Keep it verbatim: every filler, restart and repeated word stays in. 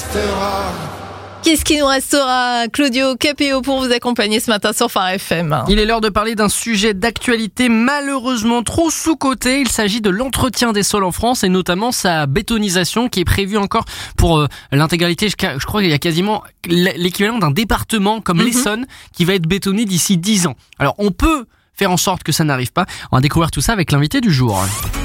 restera. Qu'est-ce qui nous restera? Claudio Capéo pour vous accompagner ce matin sur Phare F M. Il est l'heure de parler d'un sujet d'actualité malheureusement trop sous-coté. Il s'agit de l'entretien des sols en France et notamment sa bétonisation qui est prévue encore pour euh, l'intégralité. Je, je crois qu'il y a quasiment l'équivalent d'un département comme mm-hmm. l'Essonne qui va être bétonné d'ici dix ans. Alors on peut faire en sorte que ça n'arrive pas. On va découvrir tout ça avec l'invité du jour.